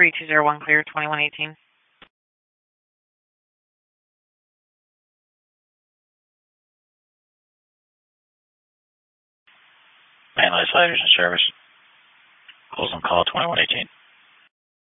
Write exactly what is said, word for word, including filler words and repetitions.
three two zero one clear, twenty-one eighteen. Mainline Sliders in service. Calls on call twenty-one eighteen.